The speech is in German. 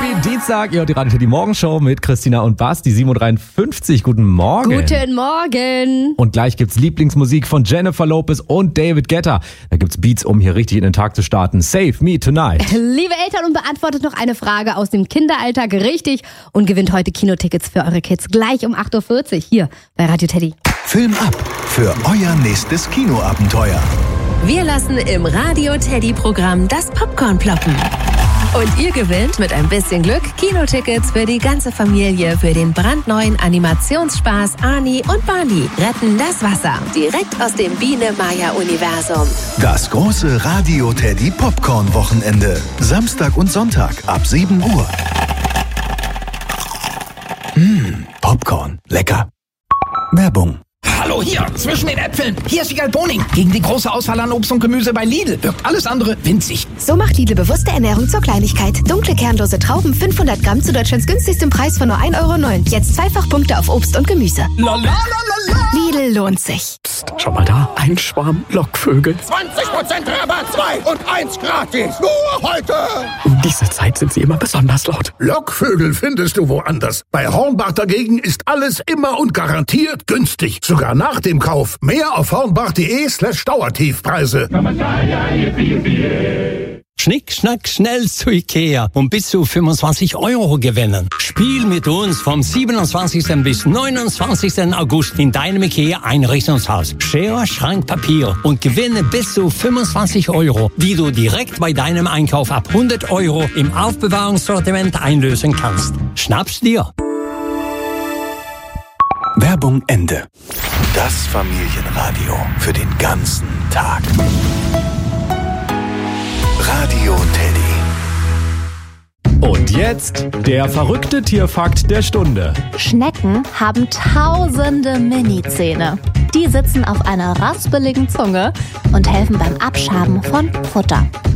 Happy Dienstag, ihr hört die Radio Teddy Morgenshow mit Christina und Bas, die 7.53 Uhr. Guten Morgen. Guten Morgen. Und gleich gibt's Lieblingsmusik von Jennifer Lopez und David Guetta. Da gibt's Beats, um hier richtig in den Tag zu starten. Save Me Tonight. Liebe Eltern, und beantwortet noch eine Frage aus dem Kinderalltag richtig und gewinnt heute Kinotickets für eure Kids gleich um 8.40 Uhr hier bei Radio Teddy. Film ab für euer nächstes Kinoabenteuer. Wir lassen im Radio Teddy Programm das Popcorn ploppen. Und ihr gewinnt mit ein bisschen Glück Kinotickets für die ganze Familie für den brandneuen Animationsspaß Ani und Barney retten das Wasser. Direkt aus dem Biene-Maya-Universum. Das große Radio Teddy Popcorn Wochenende. Samstag und Sonntag ab 7 Uhr. Popcorn. Lecker. Werbung. Hallo hier, zwischen den Äpfeln. Hier ist Wiegald Boning. Gegen die große Auswahl an Obst und Gemüse bei Lidl wirkt alles andere winzig. So macht Lidl bewusste Ernährung zur Kleinigkeit. Dunkle, kernlose Trauben, 500 Gramm zu Deutschlands günstigsten Preis von nur 1,09 €. Jetzt Zweifachpunkte auf Obst und Gemüse. Lidl lohnt sich. Psst, schau mal da, ein Schwarm Lockvögel. 20% Rabatt, 2 und 1 gratis. Nur heute. Um diese Zeit sind sie immer besonders laut. Lockvögel findest du woanders. Bei Hornbach dagegen ist alles immer und garantiert günstig. Sogar nach dem Kauf. Mehr auf hornbach.de/Dauertiefpreise. Schnick, schnack, schnell zu Ikea und bis zu 25 € gewinnen. Spiel mit uns vom 27. bis 29. August in deinem Ikea-Einrichtungshaus. Schere, Schrank, Papier und gewinne bis zu 25 €, die du direkt bei deinem Einkauf ab 100 € im Aufbewahrungssortiment einlösen kannst. Schnapp's dir! Werbung Ende. Das Familienradio für den ganzen Tag. Radio Teddy. Und jetzt der verrückte Tierfakt der Stunde. Schnecken haben tausende Mini-Zähne. Die sitzen auf einer raspeligen Zunge und helfen beim Abschaben von Futter.